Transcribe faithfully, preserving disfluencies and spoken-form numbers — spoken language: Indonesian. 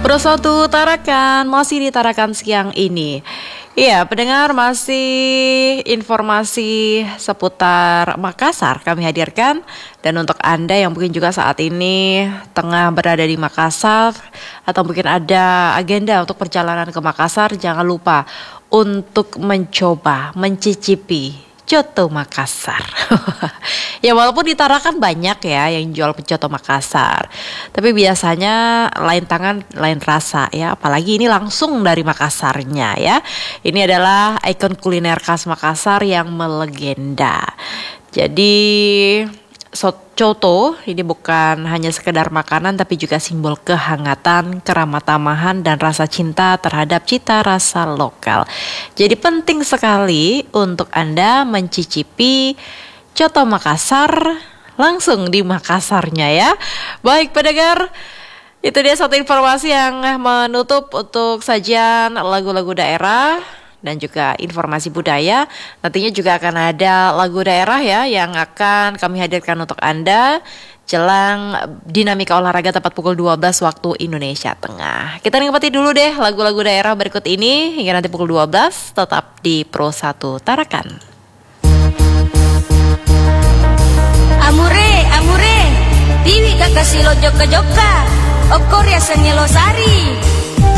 Pro satu Tarakan masih di Tarakan siang ini. Iya, pendengar, masih informasi seputar Makassar kami hadirkan. Dan untuk Anda yang mungkin juga saat ini tengah berada di Makassar atau mungkin ada agenda untuk perjalanan ke Makassar, jangan lupa untuk mencoba, mencicipi Coto Makassar. Ya walaupun di Tarakan banyak ya yang jual Coto Makassar, tapi biasanya lain tangan lain rasa ya. Apalagi ini langsung dari Makassarnya ya. Ini adalah ikon kuliner khas Makassar yang melegenda. Jadi Coto ini bukan hanya sekedar makanan tapi juga simbol kehangatan, keramatamahan dan rasa cinta terhadap cita rasa lokal. Jadi penting sekali untuk Anda mencicipi Coto Makassar langsung di Makassarnya ya. Baik pendengar, itu dia satu informasi yang menutup untuk sajian lagu-lagu daerah dan juga informasi budaya. Nantinya juga akan ada lagu daerah ya yang akan kami hadirkan untuk Anda jelang dinamika olahraga tepat pukul dua belas waktu Indonesia Tengah. Kita nikmati dulu deh lagu-lagu daerah berikut ini hingga nanti pukul dua belas, tetap di Pro satu Tarakan. Amure, amure, Tiwi kakak silo joka joka, okor ya sengelo sari.